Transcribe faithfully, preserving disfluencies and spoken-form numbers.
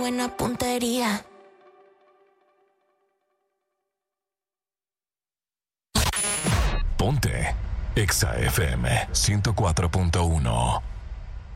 buena puntería. Ponte Exa F M ciento cuatro punto uno.